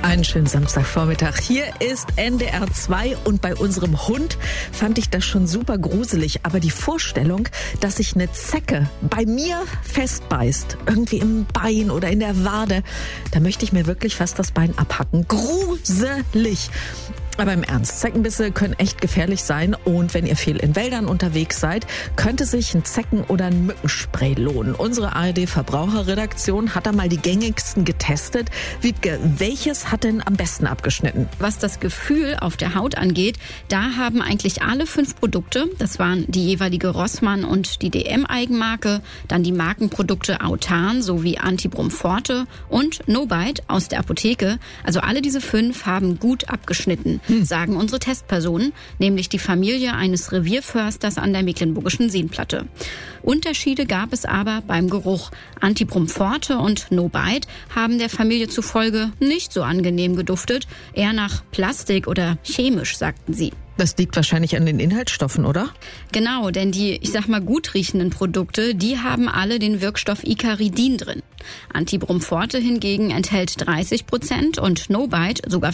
Einen schönen Samstagvormittag. Hier ist NDR 2 und bei unserem Hund fand ich das schon super gruselig. Aber die Vorstellung, dass sich eine Zecke bei mir festbeißt, irgendwie im Bein oder in der Wade, da möchte ich mir wirklich fast das Bein abhacken. Gruselig. Aber im Ernst, Zeckenbisse können echt gefährlich sein und wenn ihr viel in Wäldern unterwegs seid, könnte sich ein Zecken- oder ein Mückenspray lohnen. Unsere ARD-Verbraucherredaktion hat da mal die gängigsten getestet. Wiebke, welches hat denn am besten abgeschnitten? Was das Gefühl auf der Haut angeht, da haben eigentlich alle 5 Produkte, das waren die jeweilige Rossmann und die DM-Eigenmarke, dann die Markenprodukte Autan sowie Antibrum Forte und No-Bite aus der Apotheke, also alle diese 5 haben gut abgeschnitten. Sagen unsere Testpersonen, nämlich die Familie eines Revierförsters an der Mecklenburgischen Seenplatte. Unterschiede gab es aber beim Geruch. Antibrum Forte und No-Bite haben der Familie zufolge nicht so angenehm geduftet, eher nach Plastik oder chemisch, sagten sie. Das liegt wahrscheinlich an den Inhaltsstoffen, oder? Genau, denn die, gut riechenden Produkte, die haben alle den Wirkstoff Icaridin drin. Antibrum Forte hingegen enthält 30% und No-Bite sogar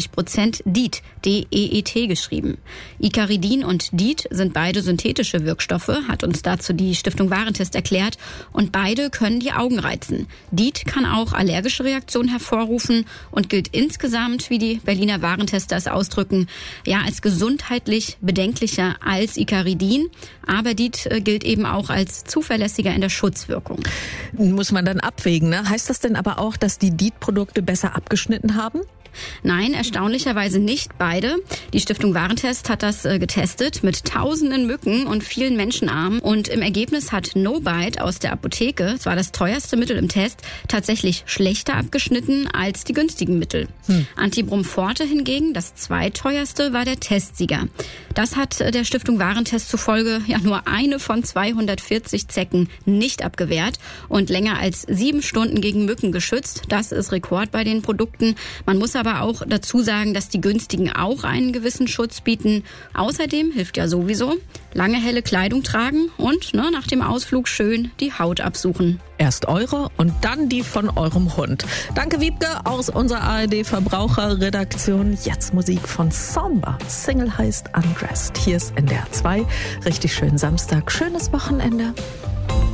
50% DEET, D-E-E-T geschrieben. Icaridin und DEET sind beide synthetische Wirkstoffe, hat uns dazu die Stiftung Warentest erklärt, und beide können die Augen reizen. DEET kann auch allergische Reaktionen hervorrufen und gilt insgesamt, wie die Berliner Warentester es ausdrücken, als gesundheitlich bedenklicher als Icaridin. Aber DEET gilt eben auch als zuverlässiger in der Schutzwirkung. Muss man dann abwägen, ne? Heißt das denn aber auch, dass die DEET-Produkte besser abgeschnitten haben? Nein, erstaunlicherweise nicht beide. Die Stiftung Warentest hat das getestet mit tausenden Mücken und vielen Menschenarmen. Und im Ergebnis hat No-Bite aus der Apotheke, es war das teuerste Mittel im Test, tatsächlich schlechter abgeschnitten als die günstigen Mittel. Antibrum Forte hingegen, das zweiteuerste, war der Testsieger. Das hat der Stiftung Warentest zufolge nur eine von 240 Zecken nicht abgewehrt und länger als 7 Stunden gegen Mücken geschützt. Das ist Rekord bei den Produkten. Man muss aber auch dazu sagen, dass die günstigen auch einen gewissen Schutz bieten. Außerdem hilft ja sowieso lange helle Kleidung tragen und nach dem Ausflug schön die Haut absuchen. Erst eure und dann die von eurem Hund. Danke, Wiebke, aus unserer ARD-Verbraucherredaktion. Jetzt Musik von Samba. Single heißt Undressed. Hier ist NDR 2. Richtig schönen Samstag, schönes Wochenende.